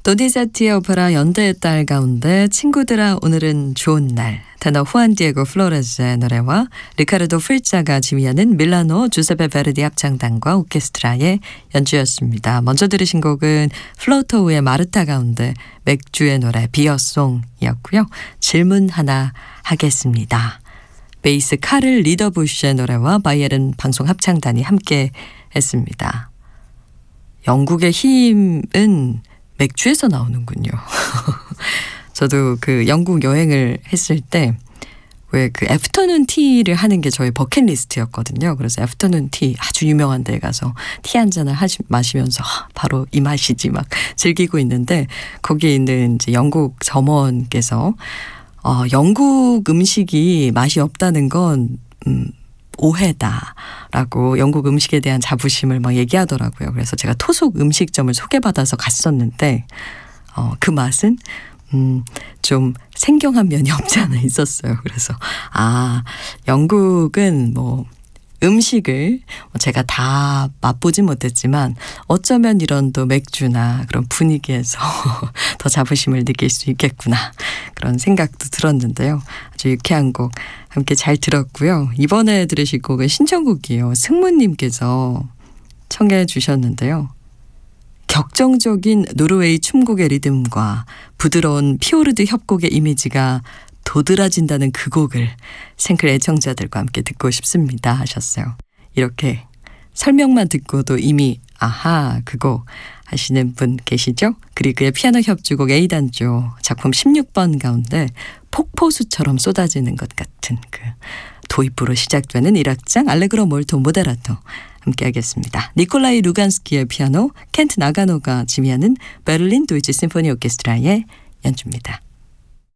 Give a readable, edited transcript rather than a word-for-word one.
도니제티의 오페라 연대의 딸 가운데 친구들아 오늘은 좋은 날, 테너 후안 디에고 플로레스의 노래와 리카르도 풀자가 지휘하는 밀라노 주세페 베르디 합창단과 오케스트라의 연주였습니다. 먼저 들으신 곡은 플로토우의 마르타 가운데 맥주의 노래 비어송이었고요. 질문 하나 하겠습니다. 베이스 카를 리더부시의 노래와 바이에른 방송 합창단이 함께 했습니다. 영국의 힘은 맥주에서 나오는군요. 저도 그 영국 여행을 했을 때 왜 그 애프터눈 티를 하는 게 저희 버킷리스트였거든요. 그래서 애프터눈 티 아주 유명한 데에 가서 티 한 잔을 마시면서 바로 이 맛이지 막 즐기고 있는데 거기에 있는 이제 영국 점원께서 영국 음식이 맛이 없다는 건 오해다라고 영국 음식에 대한 자부심을 막 얘기하더라고요. 그래서 제가 토속 음식점을 소개받아서 갔었는데 그 맛은 좀 생경한 면이 없지 않아 있었어요. 그래서 영국은 뭐 음식을 제가 다 맛보진 못했지만 어쩌면 이런 또 맥주나 그런 분위기에서 더 자부심을 느낄 수 있겠구나 그런 생각도 들었는데요. 아주 유쾌한 곡 함께 잘 들었고요. 이번에 들으실 곡은 신청곡이에요. 승무님께서 청해 주셨는데요. 격정적인 노르웨이 춤곡의 리듬과 부드러운 피오르드 협곡의 이미지가 도드라진다는 그 곡을 생클 애청자들과 함께 듣고 싶습니다 하셨어요. 이렇게 설명만 듣고도 이미 아하 그 곡 하시는 분 계시죠? 그리그의 피아노 협주곡 A단조 작품 16번 가운데 폭포수처럼 쏟아지는 것 같은 그 도입부로 시작되는 1악장 알레그로 몰토 모데라토 함께 하겠습니다. 니콜라이 루간스키의 피아노, 켄트 나가노가 지휘하는 베를린 도이치 심포니 오케스트라의 연주입니다.